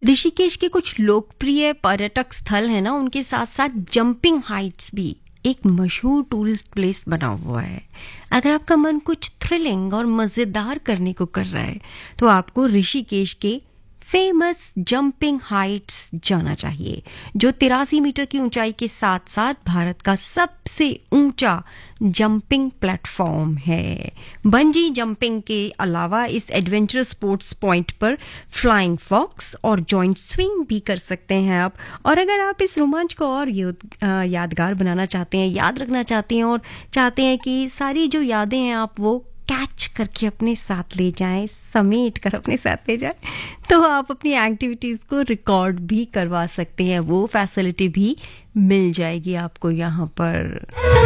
ऋषिकेश के कुछ लोकप्रिय पर्यटक स्थल है ना, उनके साथ साथ जंपिंग हाइट्स भी एक मशहूर टूरिस्ट प्लेस बना हुआ है। अगर आपका मन कुछ थ्रिलिंग और मज़ेदार करने को कर रहा है तो आपको ऋषिकेश के फेमस जंपिंग हाइट्स जाना चाहिए, जो 83 मीटर की ऊंचाई के साथ साथ भारत का सबसे ऊंचा जंपिंग प्लेटफॉर्म है। बंजी जंपिंग के अलावा इस एडवेंचर स्पोर्ट्स पॉइंट पर फ्लाइंग फॉक्स और जॉइंट स्विंग भी कर सकते हैं आप। और अगर आप इस रोमांच को और यादगार बनाना चाहते हैं, याद रखना चाहते हैं और चाहते हैं कि सारी जो यादें हैं आप वो कैच करके अपने साथ ले जाएं, समेट कर अपने साथ ले जाएं, तो आप अपनी एक्टिविटीज़ को रिकॉर्ड भी करवा सकते हैं। वो फैसिलिटी भी मिल जाएगी आपको यहाँ पर।